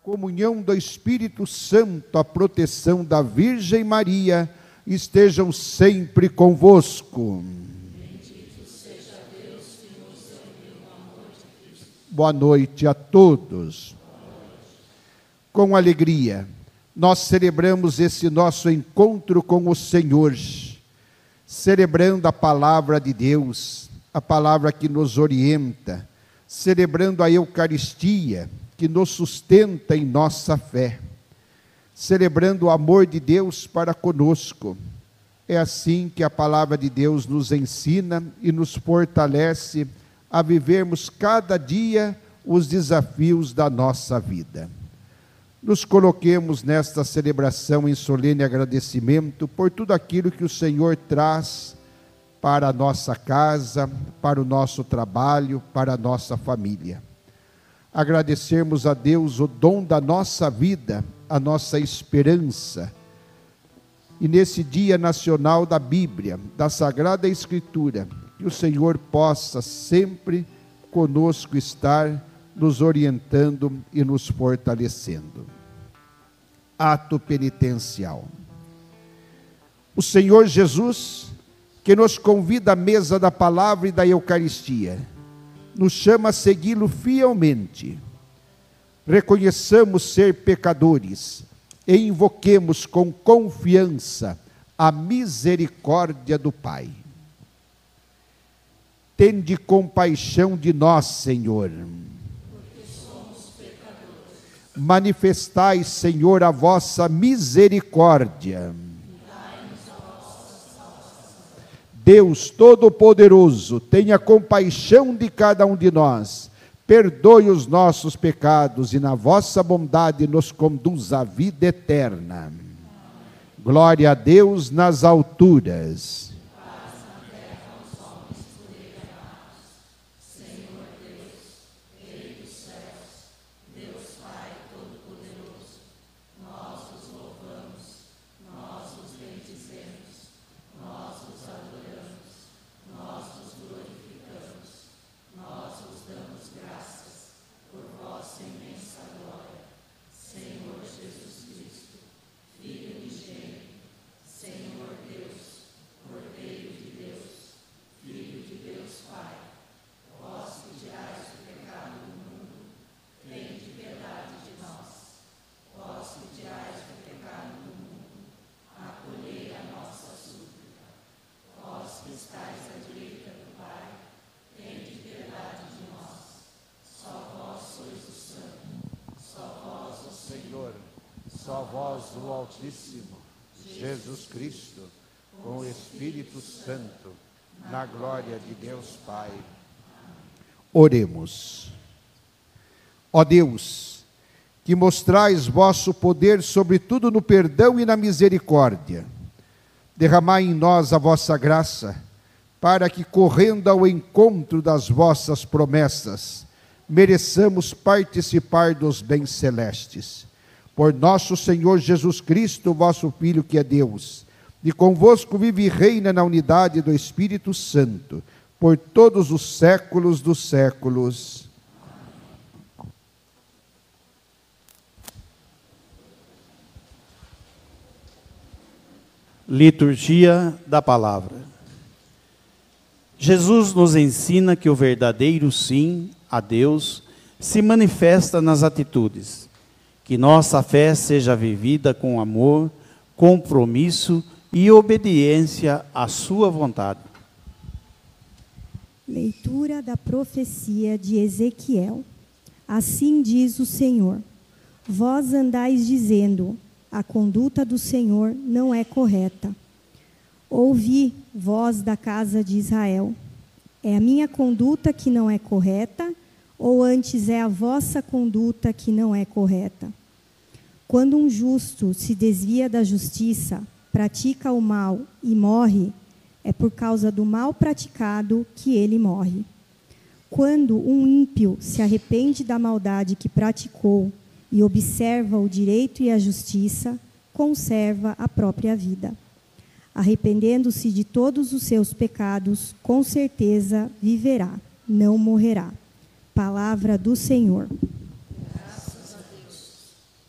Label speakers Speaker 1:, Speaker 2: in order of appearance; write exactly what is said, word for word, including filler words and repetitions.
Speaker 1: comunhão do Espírito Santo, a proteção da Virgem Maria, estejam sempre convosco.
Speaker 2: Bendito seja Deus que nos uniu no amor de Cristo.
Speaker 1: Boa noite a todos. Com alegria, nós celebramos esse nosso encontro com o Senhor, celebrando a palavra de Deus, a palavra que nos orienta, celebrando a Eucaristia, que nos sustenta em nossa fé, celebrando o amor de Deus para conosco. É assim que a palavra de Deus nos ensina e nos fortalece a vivermos cada dia os desafios da nossa vida. Nos coloquemos nesta celebração em solene agradecimento por tudo aquilo que o Senhor traz para a nossa casa, para o nosso trabalho, para a nossa família. Agradecermos a Deus o dom da nossa vida, a nossa esperança. E nesse Dia Nacional da Bíblia, da Sagrada Escritura, que o Senhor possa sempre conosco estar, nos orientando e nos fortalecendo. Ato penitencial. O Senhor Jesus, que nos convida à mesa da palavra e da Eucaristia, nos chama a segui-lo fielmente. Reconheçamos ser pecadores e invoquemos com confiança a misericórdia do Pai. Tende compaixão de nós, Senhor.
Speaker 2: Porque somos pecadores.
Speaker 1: Manifestai, Senhor, a vossa misericórdia. Deus Todo-Poderoso, tenha compaixão de cada um de nós, perdoe os nossos pecados e na vossa bondade nos conduza à vida eterna. Glória a Deus nas alturas. Só vós, o Altíssimo, Jesus Cristo, com o Espírito Santo, na glória de Deus Pai. Oremos. Ó Deus, que mostrais vosso poder sobretudo no perdão e na misericórdia, derramai em nós a vossa graça, para que, correndo ao encontro das vossas promessas, mereçamos participar dos bens celestes. Por nosso Senhor Jesus Cristo, vosso Filho, que é Deus, e convosco vive e reina na unidade do Espírito Santo, por todos os séculos dos séculos.
Speaker 3: Liturgia da Palavra. Jesus nos ensina que o verdadeiro sim a Deus se manifesta nas atitudes. Que nossa fé seja vivida com amor, compromisso e obediência à sua vontade.
Speaker 4: Leitura da profecia de Ezequiel. Assim diz o Senhor: vós andais dizendo, a conduta do Senhor não é correta. Ouvi, vós da casa de Israel, é a minha conduta que não é correta, ou antes é a vossa conduta que não é correta? Quando um justo se desvia da justiça, pratica o mal e morre, é por causa do mal praticado que ele morre. Quando um ímpio se arrepende da maldade que praticou e observa o direito e a justiça, conserva a própria vida. Arrependendo-se de todos os seus pecados, com certeza viverá, não morrerá. Palavra do Senhor.